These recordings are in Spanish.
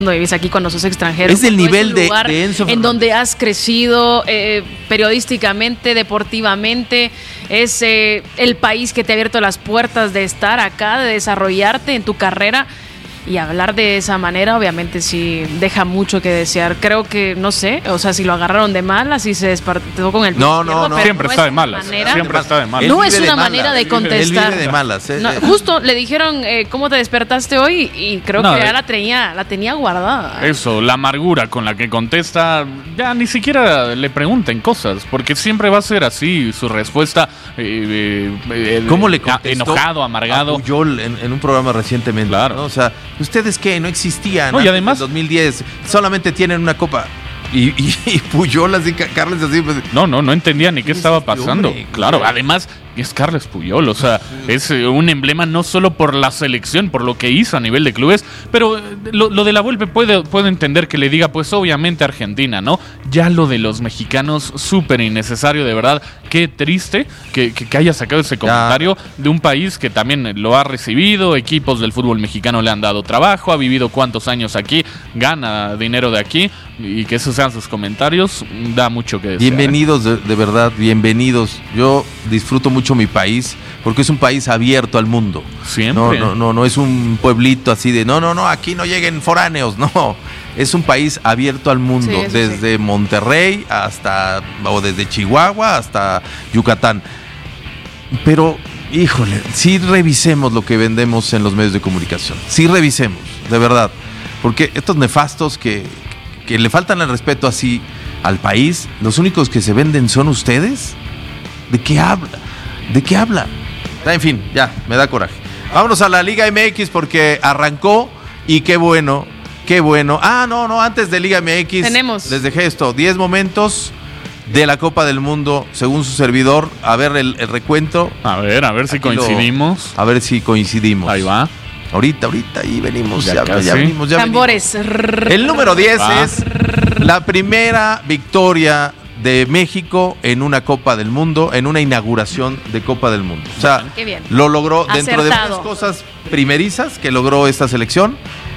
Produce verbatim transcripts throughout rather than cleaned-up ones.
vivís aquí cuando sos extranjero. Es el nivel es de, lugar de Enzo en Fernández. donde has crecido eh, periodísticamente, deportivamente. Es eh, el país que te ha abierto las puertas de estar acá, de desarrollarte en tu carrera. Y hablar de esa manera, obviamente, sí deja mucho que desear. Creo que, no sé, o sea, si lo agarraron de malas y se despartó con el pie No, izquierdo, no, no. pero Siempre no está es de una malas. manera- Siempre está de malas. Él No vive es de una malas. manera de Él contestar. vive de malas. eh, No, eh. justo le dijeron eh, cómo te despertaste hoy y creo No, que ya eh. la tenía, la tenía guardada. Eso, la amargura con la que contesta, ya ni siquiera le pregunten cosas, porque siempre va a ser así su respuesta. Eh, eh, ¿Cómo le eh, contestó enojado, amargado. a Puyol en, en un programa recientemente? Claro. ¿no? O sea, ¿ustedes qué? No existían. No, y antes además- del dos mil diez solamente tienen una copa. Y, y, y Puyol así, Carles así. Pues, No, no, no entendía ni qué ¿Quién es estaba este pasando. hombre? Claro, además es Carles Puyol, o sea, es eh, un emblema no solo por la selección, por lo que hizo a nivel de clubes, pero eh, lo, lo de la Volpe puedo, puedo entender que le diga, pues obviamente Argentina, ¿no? Ya lo de los mexicanos, súper innecesario, de verdad. Qué triste que, que, que haya sacado ese comentario de un país que también lo ha recibido, equipos del fútbol mexicano le han dado trabajo, ha vivido cuántos años aquí, gana dinero de aquí, y que esos sean sus comentarios, da mucho que decir. bienvenidos, de, de verdad, bienvenidos. Yo disfruto mucho mi país porque es un país abierto al mundo. Siempre. No, no, no, no es un pueblito así de no, no, no, aquí no lleguen foráneos, no. Es un país abierto al mundo, Sí, eso desde Monterrey hasta, o desde Chihuahua hasta Yucatán. Pero, híjole, sí revisemos lo que vendemos en los medios de comunicación. Sí revisemos, de verdad. Porque estos nefastos que, que le faltan el respeto así al país, los únicos que se venden son ustedes. ¿De qué habla? ¿De qué habla? En fin, ya, me da coraje. Vámonos a la Liga M X porque arrancó y qué bueno, qué bueno. Ah, no, no, antes de Liga M X Tenemos. les dejé esto, diez momentos de la Copa del Mundo, según su servidor. A ver el, el recuento, A ver, a ver si Aquí lo- coincidimos. a ver si coincidimos. Ahí va. Ahorita, ahorita, ahí venimos, Ya ya, ya, casi. venimos, ya Tambores. venimos. El número diez Va. es la primera victoria de México en una Copa del Mundo, en una inauguración de Copa del Mundo. O sea, Qué bien. lo logró dentro de Acertado. varias cosas primerizas que logró esta selección.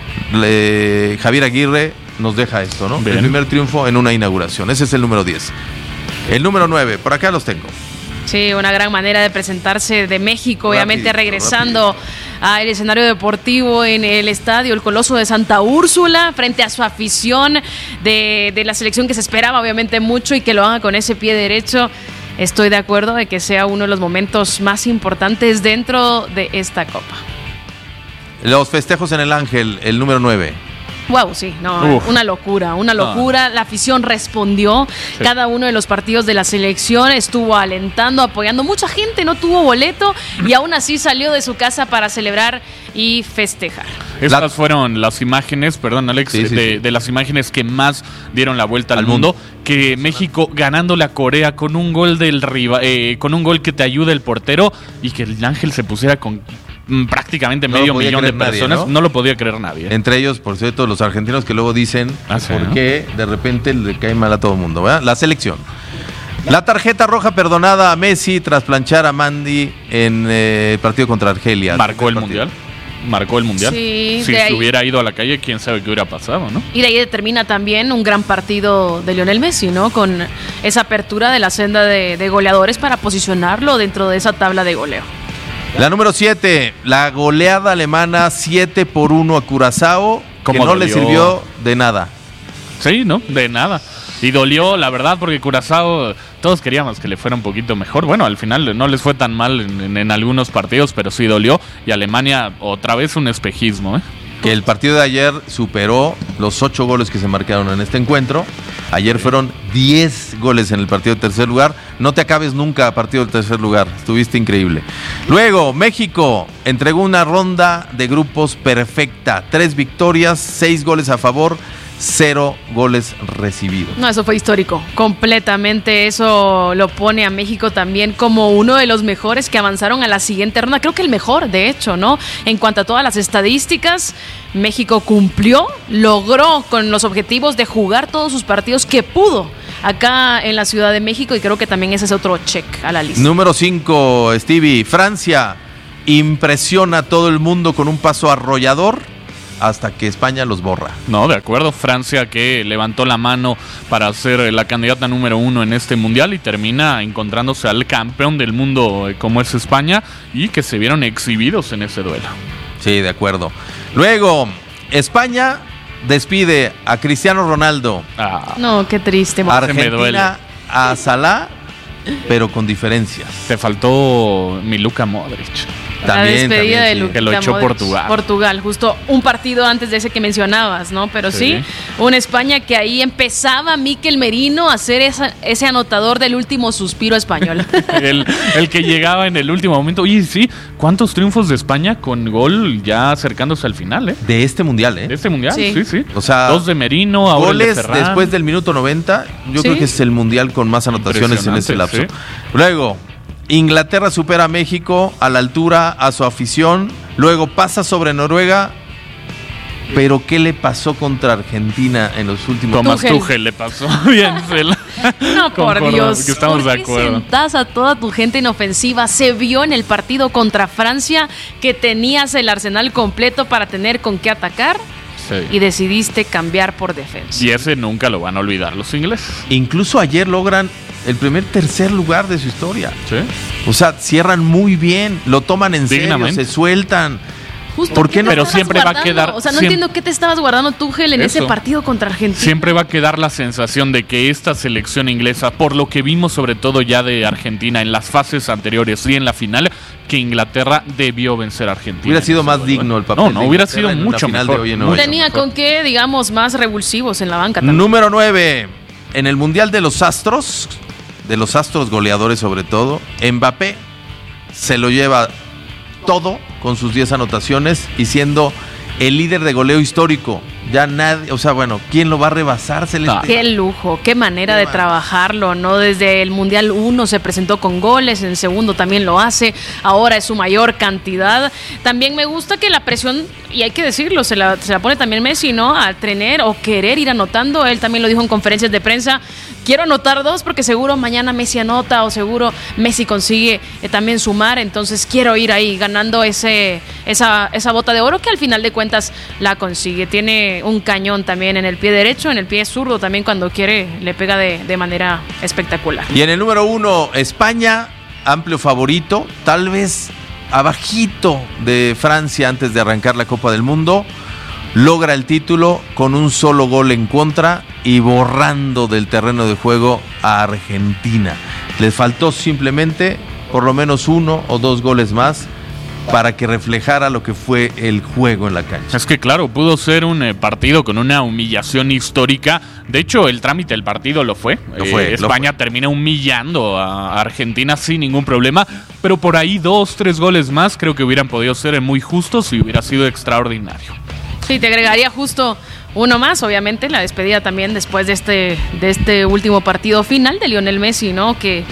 Le- Javier Aguirre nos deja esto, ¿no? Bien. El primer triunfo en una inauguración. Ese es el número diez. El número nueve, por acá los tengo. Sí, una gran manera de presentarse de México, obviamente Rapidito, regresando al escenario deportivo en el estadio El Coloso de Santa Úrsula, frente a su afición de, de la selección que se esperaba obviamente mucho y que lo haga con ese pie derecho. Estoy de acuerdo de que sea uno de los momentos más importantes dentro de esta Copa. Los festejos en el Ángel, el número nueve. Wow, sí, no, Uf. una locura, una locura. La afición respondió. Sí. Cada uno de los partidos de la selección estuvo alentando, apoyando. Mucha gente no tuvo boleto y aún así salió de su casa para celebrar y festejar. Estas La- fueron las imágenes, perdón Alex, Sí, sí, de, sí. de las imágenes que más dieron la vuelta al, Al mundo, mundo. que México ganándole a Corea con un gol del rival, eh, con un gol que te ayuda el portero y que el Ángel se pusiera con mm, prácticamente No lo medio podía millón de creer nadie, personas, ¿no? ¿no? lo podía creer nadie. Entre ellos, por cierto, los argentinos que luego dicen Ah, sí, por ¿no? qué de repente le cae mal a todo el mundo, ¿verdad? La selección. La tarjeta roja perdonada a Messi tras planchar a Mandy en eh, el partido contra Argelia. Marcó el primer partido. mundial. Marcó el mundial. Sí, si de se ahí- hubiera ido a la calle, quién sabe qué hubiera pasado, ¿no? Y de ahí determina también un gran partido de Lionel Messi, ¿no? Con esa apertura de la senda de, de goleadores para posicionarlo dentro de esa tabla de goleo. La número siete, la goleada alemana siete por uno a Curazao, que ¿Cómo no le dolió? sirvió de nada. Sí, ¿no? De nada. Y dolió, la verdad, porque Curazao, todos queríamos que le fuera un poquito mejor. Bueno, al final no les fue tan mal en, en- en algunos partidos, pero sí dolió. Y Alemania, otra vez un espejismo, ¿eh? Que el partido de ayer superó los ocho goles que se marcaron en este encuentro. Ayer fueron diez goles en el partido de tercer lugar. No te acabes nunca a partido de tercer lugar. Estuviste increíble. Luego, México entregó una ronda de grupos perfecta. Tres victorias, seis goles a favor, cero goles recibidos. No, eso fue histórico, completamente. Eso lo pone a México también como uno de los mejores que avanzaron a la siguiente ronda. Creo que el mejor, de hecho, ¿no? En cuanto a todas las estadísticas, México cumplió, logró con los objetivos de jugar todos sus partidos que pudo acá en la Ciudad de México y creo que también ese es otro check a la lista. Número cinco, Stevie. Francia impresiona a todo el mundo con un paso arrollador hasta que España los borra. No, de acuerdo. Francia, que levantó la mano para ser la candidata número uno en este mundial y termina encontrándose al campeón del mundo como es España, y que se vieron exhibidos en ese duelo. Sí, de acuerdo. Luego, España despide a Cristiano Ronaldo. Ah, No, qué triste. Argentina a Salah, pero con diferencias. te faltó mi Luka Modric. La También, despedida también, de sí. Luka Que lo echó Modric. Portugal. Portugal, justo un partido antes de ese que mencionabas, ¿no? Pero sí, Sí. una España que ahí empezaba Mikel Merino a ser esa, ese anotador del último suspiro español. El, el que llegaba en el último momento. Oye, sí, ¿cuántos triunfos de España con gol ya acercándose al final, eh? De este mundial, ¿eh? De este mundial, Sí. sí, sí. O sea, dos de Merino, ahora el de goles Ferran. después del minuto noventa. Yo Sí. creo que es el mundial con más anotaciones en ese lapso. Impresionante, Luego, Inglaterra supera a México a la altura, a su afición. Luego pasa sobre Noruega. Pero ¿qué le pasó contra Argentina en los últimos Tomás Tuchel. Tuchel le pasó bien. se la- No, por Concordo, Dios. que estamos ¿Por de qué acuerdo. sentás a toda tu gente en ofensiva? Se vio en el partido contra Francia que tenías el arsenal completo para tener con qué atacar Sí. y decidiste cambiar por defensa. Y ese nunca lo van a olvidar los ingleses. Incluso ayer logran el primer tercer lugar de su historia. Sí. O sea, cierran muy bien, lo toman en serio, Dignamente. se sueltan. Justo, ¿Por qué ¿qué no? te Pero estabas siempre va a guardando? quedar- O sea, no siempre- entiendo qué te estabas guardando, Tuchel, en ese Eso. partido contra Argentina. Siempre va a quedar la sensación de que esta selección inglesa, por lo que vimos sobre todo ya de Argentina en las fases anteriores y en la final, que Inglaterra debió vencer a Argentina. Hubiera sido en más ese duelo. digno el papel No, no, de hubiera Inglaterra sido en una mucho final mejor. de hoy en Nueva mucho York. Tenía mejor. con qué, digamos, más revulsivos en la banca también. Número nueve. En el Mundial de los Astros, de los Astros goleadores sobre todo, Mbappé se lo lleva todo con sus diez anotaciones y siendo el líder de goleo histórico. Ya nadie, o sea, bueno, ¿quién lo va a rebasar, Celeste? Ah. Qué lujo, qué manera Qué de man- trabajarlo, ¿no? Desde el Mundial uno se presentó con goles, en el segundo también lo hace, ahora es su mayor cantidad. También me gusta que la presión, y hay que decirlo, se la, se la pone también Messi, ¿no? A tener o querer ir anotando, él también lo dijo en conferencias de prensa, quiero anotar dos porque seguro mañana Messi anota o seguro Messi consigue eh, también sumar, entonces quiero ir ahí ganando ese, esa, esa bota de oro que al final de cuentas la consigue. Tiene un cañón también en el pie derecho, en el pie zurdo también cuando quiere le pega de, de manera espectacular. Y en el número uno, España, amplio favorito, tal vez abajito de Francia antes de arrancar la Copa del Mundo, logra el título con un solo gol en contra y borrando del terreno de juego a Argentina. Les faltó simplemente por lo menos uno o dos goles más para que reflejara lo que fue el juego en la cancha. Es que claro, pudo ser un eh, partido con una humillación histórica. De hecho, el trámite del partido lo fue. Lo fue, Eh, lo España fue. termina humillando a Argentina sin ningún problema. Pero por ahí dos, tres goles más creo que hubieran podido ser muy justos y hubiera sido extraordinario. Sí, te agregaría justo uno más, obviamente, la despedida también después de este, de este último partido final de Lionel Messi, ¿no? Que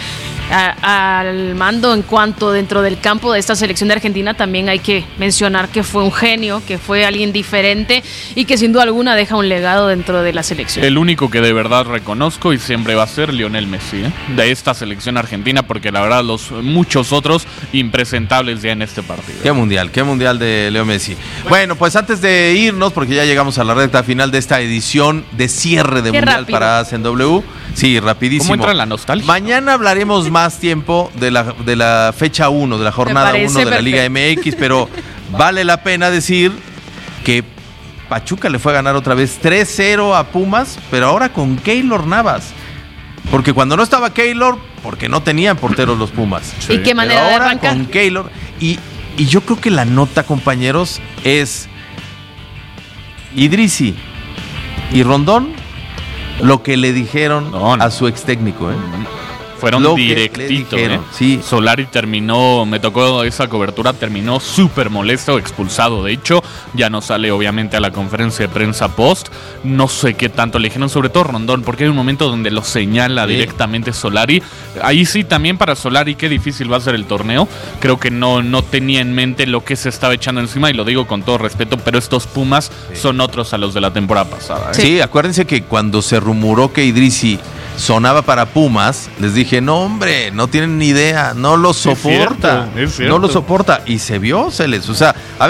a- al mando en cuanto dentro del campo de esta selección de Argentina también hay que mencionar que fue un genio, que fue alguien diferente y que sin duda alguna deja un legado dentro de la selección. El único que de verdad reconozco y siempre va a ser Lionel Messi, ¿eh? De esta selección argentina, porque la verdad los muchos otros impresentables ya en este partido. Qué mundial, qué mundial de Leo Messi. Bueno, pues antes de irnos, porque ya llegamos a la recta final de esta edición de cierre de Qué Mundial rápido. para Hacen W. Sí, rapidísimo. ¿Cómo entra la nostalgia? Mañana hablaremos más tiempo de la, de la fecha uno, de la jornada parece uno de la perfecto. Liga M X, pero vale la pena decir que Pachuca le fue a ganar otra vez tres cero a Pumas, pero ahora con Keylor Navas. Porque cuando no estaba Keylor, porque no tenían porteros los Pumas. ¿Y qué manera Pero de ahora arrancar? con Keylor. Y, y yo creo que la nota, compañeros, es Idrisi y Rondón lo que le dijeron No, no. a su ex técnico, ¿eh? Fueron Lo que le directitos, dijeron, ¿eh? sí. Solari terminó, me tocó esa cobertura, terminó súper molesto, expulsado. De hecho, ya no sale obviamente a la conferencia de prensa post. No sé qué tanto le dijeron, sobre todo Rondón, porque hay un momento donde lo señala Sí. directamente Solari. Ahí sí, también para Solari, qué difícil va a ser el torneo. Creo que no, no tenía en mente lo que se estaba echando encima, y lo digo con todo respeto, pero estos Pumas Sí. son otros a los de la temporada pasada, ¿eh? Sí, acuérdense que cuando se rumoró que Idrisi sonaba para Pumas, les dije, no hombre, no tienen ni idea, no lo Es soporta, cierto, es cierto. no lo soporta, y se vio, se les, o sea, a ver,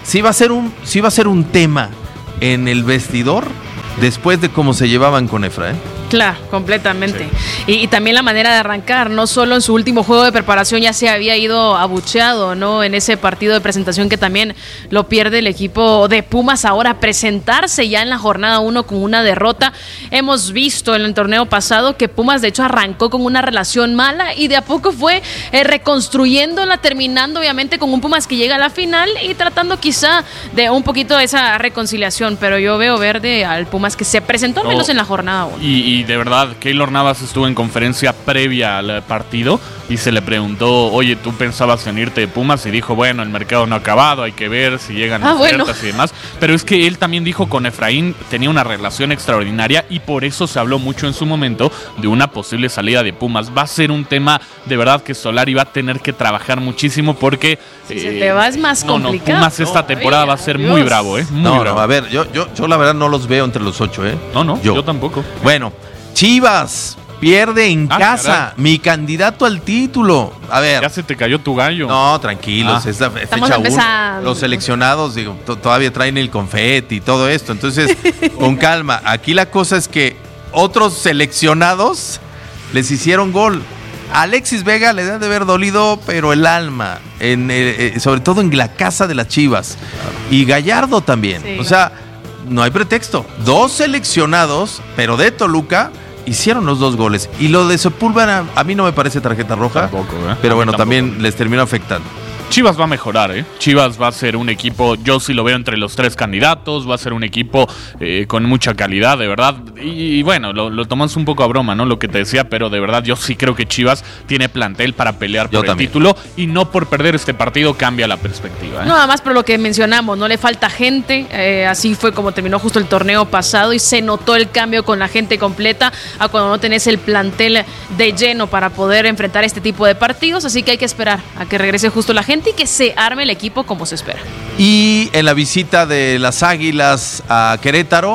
sí va a ser un, sí va a ser un tema en el vestidor después de cómo se llevaban con Efra, ¿eh? Claro, completamente. Sí. Y, y también la manera de arrancar, no solo en su último juego de preparación ya se había ido abucheado, ¿no? En ese partido de presentación que también lo pierde el equipo de Pumas, ahora presentarse ya en la jornada uno con una derrota. Hemos visto en el torneo pasado que Pumas de hecho arrancó con una relación mala y de a poco fue eh, reconstruyéndola, terminando obviamente con un Pumas que llega a la final y tratando quizá de un poquito de esa reconciliación, pero yo veo verde al Pumas que se presentó al menos oh, en la jornada uno. Y, y de verdad, Keylor Navas estuvo en conferencia previa al partido y se le preguntó, oye, ¿tú pensabas en irte de Pumas? Y dijo, bueno, el mercado no ha acabado, hay que ver si llegan ah, ofertas bueno. y demás. Pero es que él también dijo con Efraín, tenía una relación extraordinaria y por eso se habló mucho en su momento de una posible salida de Pumas. Va a ser un tema de verdad que Solari va a tener que trabajar muchísimo porque... Si eh, se te va es más no, complicado. No, Pumas esta temporada va a ser Dios. muy bravo, ¿eh? Muy no, bravo. no, a ver, yo, yo, yo la verdad no los veo entre los ocho, ¿eh? No, no, yo, yo tampoco. Bueno, Chivas pierde en ah, casa, caray. mi candidato al título. A ver. Ya se te cayó tu gallo. No, tranquilos, ah. es la fecha uno. Los seleccionados, digo, t- todavía traen el confeti y todo esto. Entonces, con calma. Aquí la cosa es que otros seleccionados les hicieron gol. Alexis Vega le debe de haber dolido, pero el alma, en, eh, sobre todo en la casa de las Chivas. Y Gallardo también. Sí. O sea, no hay pretexto. Dos seleccionados, pero de Toluca, hicieron los dos goles. Y lo de Sepúlveda, a mí no me parece tarjeta roja. Tampoco, ¿eh? Pero bueno, tampoco. También les terminó afectando. Chivas va a mejorar, ¿eh? Chivas va a ser un equipo, yo sí lo veo entre los tres candidatos, va a ser un equipo eh, con mucha calidad, de verdad. Y, y bueno, lo, lo tomamos un poco a broma, ¿no? Lo que te decía, pero de verdad yo sí creo que Chivas tiene plantel para pelear por yo el también. título y no por perder este partido cambia la perspectiva, ¿eh? No, además por lo que mencionamos, no le falta gente, eh, así fue como terminó justo el torneo pasado y se notó el cambio con la gente completa a cuando no tenés el plantel de lleno para poder enfrentar este tipo de partidos, así que hay que esperar a que regrese justo la gente y que se arme el equipo como se espera. Y en la visita de las Águilas a Querétaro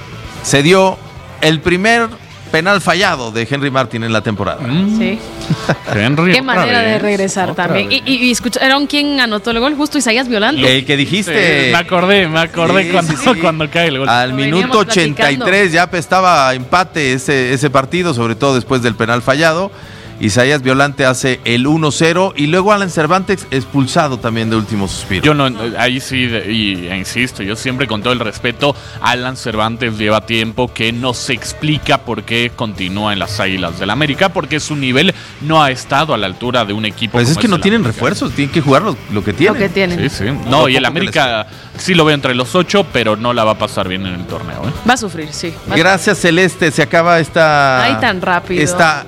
se dio el primer penal fallado de Henry Martin en la temporada. Mm. Sí. Henry, qué manera vez, de regresar también. Y, y, y escucharon quién anotó el gol, justo Isaías Violante. El que dijiste. Sí, me acordé, me acordé sí, cuando, sí, sí. cuando cae el gol. Al minuto ochenta y tres ya estaba empate ese, ese partido, sobre todo después del penal fallado. Isaías Violante hace el uno cero y luego Alan Cervantes expulsado también de último suspiro. Yo no, ahí sí, y, e insisto, yo siempre con todo el respeto, Alan Cervantes lleva tiempo que no se explica por qué continúa en las Águilas del América, porque su nivel no ha estado a la altura de un equipo. Pues como es que no tienen América. refuerzos, tienen que jugar lo, lo que tienen. Lo que tienen. Sí, sí. No, y el América sí lo veo entre los ocho, pero no la va a pasar bien en el torneo, ¿eh? Va a sufrir, sí. Gracias, Celeste, se acaba esta... Ay, tan rápido. Esta...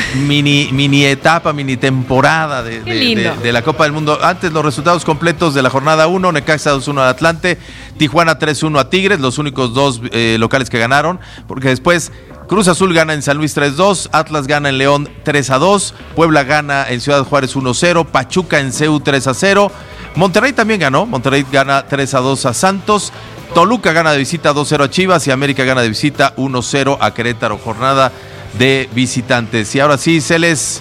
Mini, mini etapa, mini temporada de, de, de, de la Copa del Mundo. Antes los resultados completos de la jornada uno, Necaxa dos uno al Atlante, Tijuana tres uno a Tigres, los únicos dos eh, locales que ganaron, porque después Cruz Azul gana en San Luis tres dos, Atlas gana en León tres a dos, Puebla gana en Ciudad Juárez uno cero, Pachuca en C U tres a cero, Monterrey también ganó, Monterrey gana tres a dos a Santos, Toluca gana de visita dos cero a Chivas y América gana de visita uno cero a Querétaro, jornada de visitantes. Y ahora sí, Celes,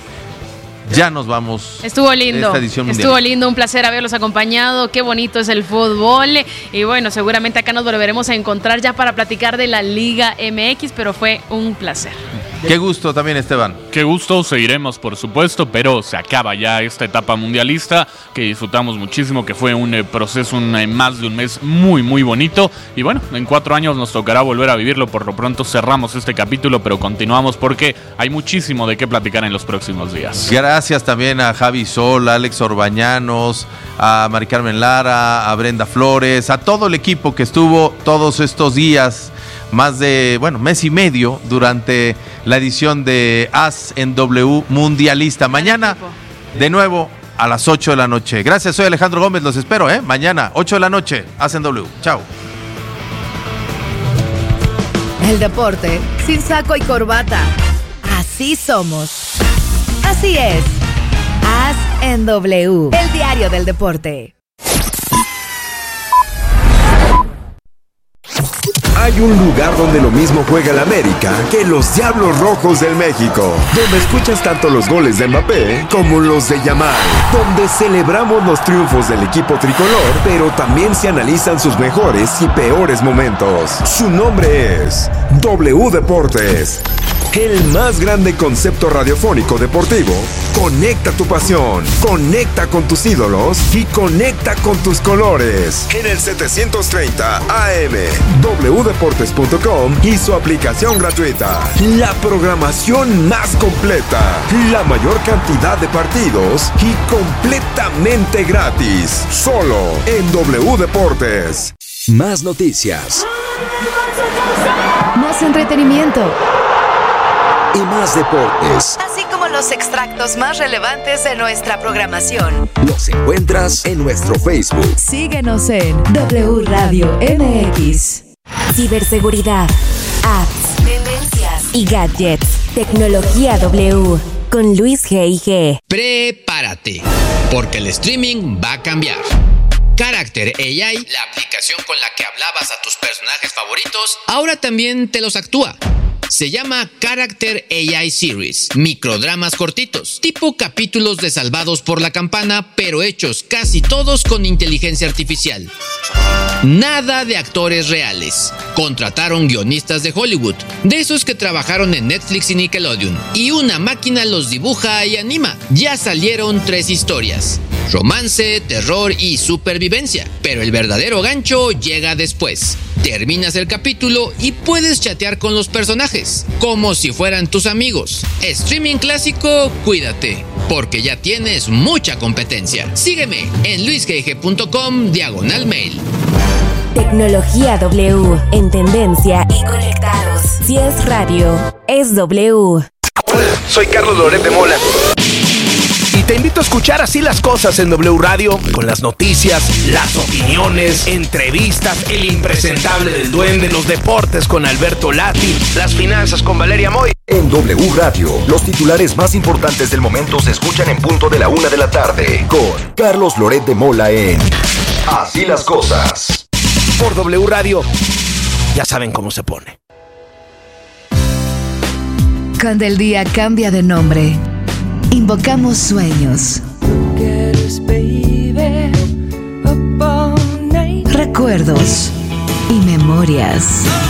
ya nos vamos. Estuvo lindo, estuvo lindo, un placer haberlos acompañado, qué bonito es el fútbol y bueno, seguramente acá nos volveremos a encontrar ya para platicar de la Liga M X, pero fue un placer. Qué gusto también, Esteban. Qué gusto, seguiremos por supuesto, pero se acaba ya esta etapa mundialista que disfrutamos muchísimo, que fue un eh, proceso, un, eh, más de un mes muy muy bonito y bueno, en cuatro años nos tocará volver a vivirlo. Por lo pronto cerramos este capítulo, pero continuamos porque hay muchísimo de qué platicar en los próximos días. Gracias también a Javi Sol, a Alex Orbañanos, a Mari Carmen Lara, a Brenda Flores, a todo el equipo que estuvo todos estos días, más de, bueno, mes y medio durante la edición de As en W Mundialista. Mañana, de nuevo, a las ocho de la noche. Gracias, soy Alejandro Gómez, los espero, ¿eh? Mañana, ocho de la noche, As en W. Chao. El deporte sin saco y corbata. Así somos. Así es. As en W, el diario del deporte. hay un lugar donde lo mismo juega el América que los Diablos Rojos del México, donde escuchas tanto los goles de Mbappé como los de Yamal, donde celebramos los triunfos del equipo tricolor, pero también se analizan sus mejores y peores momentos. Su nombre es W Deportes, el más grande concepto radiofónico deportivo. Conecta tu pasión, conecta con tus ídolos y conecta con tus colores. En el setecientos treinta A M, w deportes punto com y su aplicación gratuita. La programación más completa, la mayor cantidad de partidos y completamente gratis. Solo en W Deportes. Más noticias. Más entretenimiento. Y más deportes. Así como los extractos más relevantes de nuestra programación. Los encuentras en nuestro Facebook. Síguenos en W Radio M X. Ciberseguridad, apps, tendencias y gadgets. Tecnología W con Luis G I G. Prepárate, porque el streaming va a cambiar. Character A I, la aplicación con la que hablabas a tus personajes favoritos, ahora también te los actúa. Se llama Character A I Series, microdramas cortitos, tipo capítulos de Salvados por la Campana, pero hechos casi todos con inteligencia artificial. Nada de actores reales. Contrataron guionistas de Hollywood, de esos que trabajaron en Netflix y Nickelodeon, y una máquina los dibuja y anima. Ya salieron tres historias: romance, terror y supervivencia, pero el verdadero gancho llega después. Terminas el capítulo y puedes chatear con los personajes, como si fueran tus amigos. Streaming clásico, cuídate, porque ya tienes mucha competencia. Sígueme en luis g g punto com diagonal mail. Tecnología W, en tendencia y conectados. Si es radio, es W. Hola, soy Carlos Loret de Mola. Y te invito a escuchar Así las Cosas en W Radio, con las noticias, las opiniones, entrevistas, el impresentable del Duende, los deportes con Alberto Lati, las finanzas con Valeria Moy. En W Radio, los titulares más importantes del momento se escuchan en punto de la una de la tarde, con Carlos Loret de Mola en Así las Cosas. Por W Radio, ya saben cómo se pone. Cuando el día cambia de nombre, invocamos sueños, recuerdos y memorias.